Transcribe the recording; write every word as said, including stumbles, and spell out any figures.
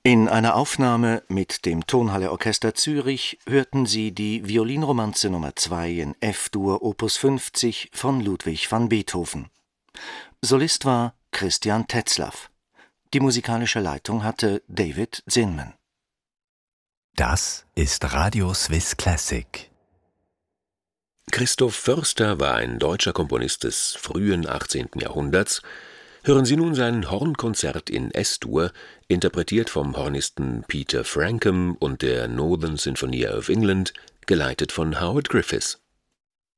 In einer Aufnahme mit dem Tonhalle Orchester Zürich hörten Sie die Violinromanze Nummer zwei in F-Dur Opus fünfzig von Ludwig van Beethoven. Solist war Christian Tetzlaff. Die musikalische Leitung hatte David Zinman. Das ist Radio Swiss Classic. Christoph Förster war ein deutscher Komponist des frühen achtzehnten Jahrhunderts. Hören Sie nun sein Hornkonzert in S-Dur, interpretiert vom Hornisten Peter Frankcom und der Northern Sinfonia of England, geleitet von Howard Griffiths.